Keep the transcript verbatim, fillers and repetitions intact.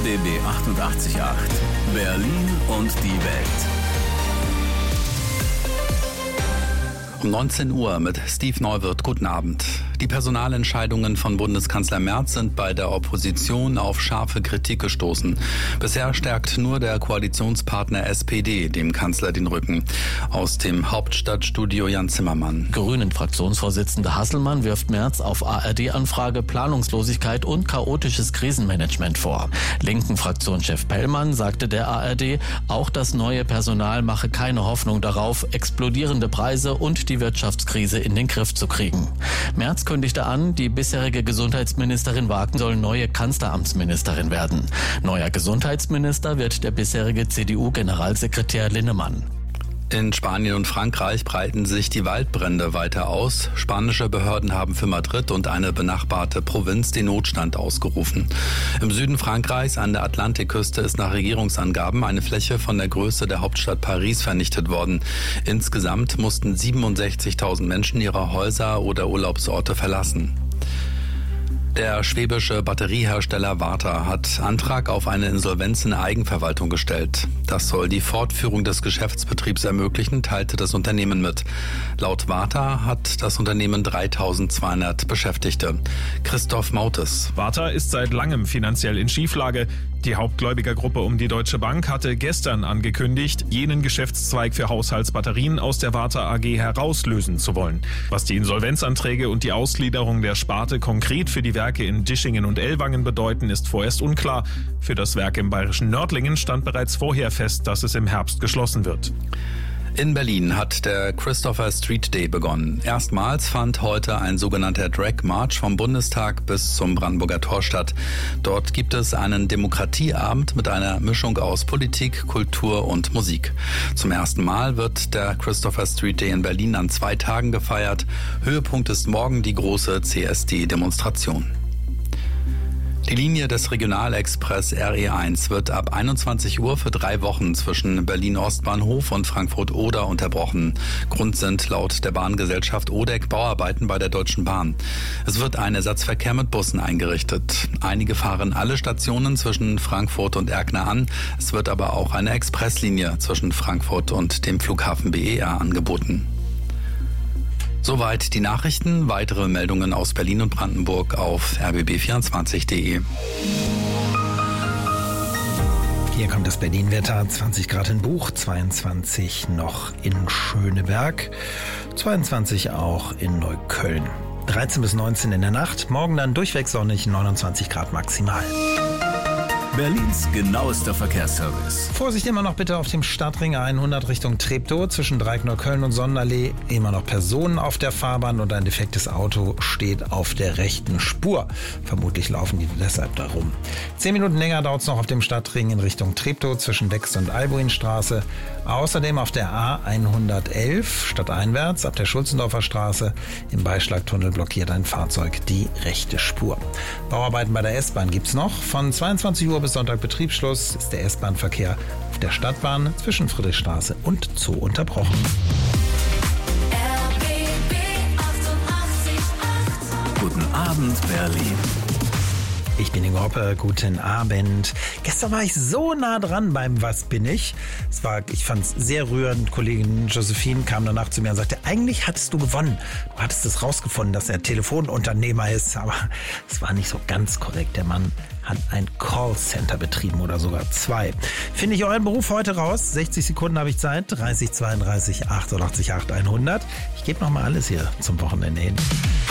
B B achtundachtzig Komma acht. Berlin und die Welt. Um neunzehn Uhr mit Steve Neuwirth. Guten Abend. Die Personalentscheidungen von Bundeskanzler Merz sind bei der Opposition auf scharfe Kritik gestoßen. Bisher stärkt nur der Koalitionspartner S P D dem Kanzler den Rücken. Aus dem Hauptstadtstudio Jan Zimmermann. Grünen-Fraktionsvorsitzender Hasselmann wirft Merz auf A R D-Anfrage Planungslosigkeit und chaotisches Krisenmanagement vor. Linken Fraktionschef Pellmann sagte der A R D, auch das neue Personal mache keine Hoffnung darauf, explodierende Preise und die Wirtschaftskrise in den Griff zu kriegen. Merz kündigte an, die bisherige Gesundheitsministerin Wagen soll neue Kanzleramtsministerin werden. Neuer Gesundheitsminister wird der bisherige C D U-Generalsekretär Linnemann. In Spanien und Frankreich breiten sich die Waldbrände weiter aus. Spanische Behörden haben für Madrid und eine benachbarte Provinz den Notstand ausgerufen. Im Süden Frankreichs an der Atlantikküste ist nach Regierungsangaben eine Fläche von der Größe der Hauptstadt Paris vernichtet worden. Insgesamt mussten siebenundsechzigtausend Menschen ihre Häuser oder Urlaubsorte verlassen. Der schwäbische Batteriehersteller Varta hat Antrag auf eine Insolvenz in Eigenverwaltung gestellt. Das soll die Fortführung des Geschäftsbetriebs ermöglichen, teilte das Unternehmen mit. Laut Varta hat das Unternehmen dreitausendzweihundert Beschäftigte. Christoph Mautes. Varta ist seit langem finanziell in Schieflage. Die Hauptgläubigergruppe um die Deutsche Bank hatte gestern angekündigt, jenen Geschäftszweig für Haushaltsbatterien aus der Varta A G herauslösen zu wollen. Was die Insolvenzanträge und die Ausgliederung der Sparte konkret für die Werke in Dischingen und Ellwangen bedeuten, ist vorerst unklar. Für das Werk im bayerischen Nördlingen stand bereits vorher fest, dass es im Herbst geschlossen wird. In Berlin hat der Christopher Street Day begonnen. Erstmals fand heute ein sogenannter Drag March vom Bundestag bis zum Brandenburger Tor statt. Dort gibt es einen Demokratieabend mit einer Mischung aus Politik, Kultur und Musik. Zum ersten Mal wird der Christopher Street Day in Berlin an zwei Tagen gefeiert. Höhepunkt ist morgen die große C S D-Demonstration. Die Linie des Regionalexpress R E eins wird ab einundzwanzig Uhr für drei Wochen zwischen Berlin-Ostbahnhof und Frankfurt-Oder unterbrochen. Grund sind laut der Bahngesellschaft O D E C Bauarbeiten bei der Deutschen Bahn. Es wird ein Ersatzverkehr mit Bussen eingerichtet. Einige fahren alle Stationen zwischen Frankfurt und Erkner an. Es wird aber auch eine Expresslinie zwischen Frankfurt und dem Flughafen B E R angeboten. Soweit die Nachrichten. Weitere Meldungen aus Berlin und Brandenburg auf r b b vierundzwanzig punkt d e. Hier kommt das Berlin-Wetter. zwanzig Grad in Buch, zweiundzwanzig noch in Schöneberg, zweiundzwanzig auch in Neukölln. dreizehn bis neunzehn in der Nacht, morgen dann durchweg sonnig, neunundzwanzig Grad maximal. Berlins genauester Verkehrsservice. Vorsicht immer noch bitte auf dem Stadtring hundert Richtung Treptow zwischen Dreieck-Neukölln und Sonderlee. Immer noch Personen auf der Fahrbahn und ein defektes Auto steht auf der rechten Spur. Vermutlich laufen die deshalb da rum. Zehn Minuten länger dauert es noch auf dem Stadtring in Richtung Treptow zwischen Dex- und Albuinstraße. Außerdem auf der A hundertelf stadteinwärts ab der Schulzendorfer Straße. Im Beischlagtunnel blockiert ein Fahrzeug die rechte Spur. Bauarbeiten bei der S-Bahn gibt's noch. Von zweiundzwanzig Uhr bis Sonntag Betriebsschluss ist der S-Bahn-Verkehr auf der Stadtbahn zwischen Friedrichstraße und Zoo unterbrochen. R B B achtundachtzig Komma acht. Guten Abend, Berlin. Ich bin Ingo Hoppe, guten Abend. Gestern war ich so nah dran beim Was bin ich? Es war, ich fand es sehr rührend. Kollegin Josephine kam danach zu mir und sagte, eigentlich hattest du gewonnen. Du hattest es rausgefunden, dass er Telefonunternehmer ist, aber es war nicht so ganz korrekt. Der Mann hat ein Callcenter betrieben oder sogar zwei. Finde ich euren Beruf heute raus? sechzig Sekunden habe ich Zeit. dreißig zweiunddreißig achtundachtzig acht hundert. Ich gebe nochmal alles hier zum Wochenende hin.